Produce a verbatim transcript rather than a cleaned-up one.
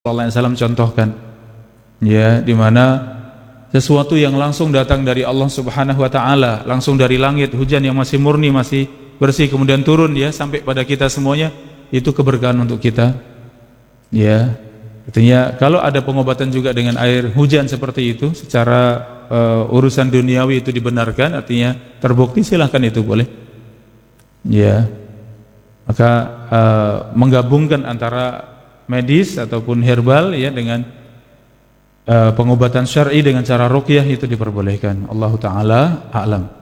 Sallallahu Alaihi Wasallam contohkan, ya, di mana sesuatu yang langsung datang dari Allah Subhanahu Wa Taala, langsung dari langit, hujan yang masih murni, masih bersih, kemudian turun, ya, sampai pada kita semuanya, itu keberkahan untuk kita, ya. Artinya kalau ada pengobatan juga dengan air hujan seperti itu, secara uh, urusan duniawi itu dibenarkan, artinya terbukti, silahkan, itu boleh, ya. Maka uh, menggabungkan antara medis ataupun herbal, ya, dengan uh, pengobatan syar'i dengan cara ruqyah itu diperbolehkan. Allahu taala a'lam.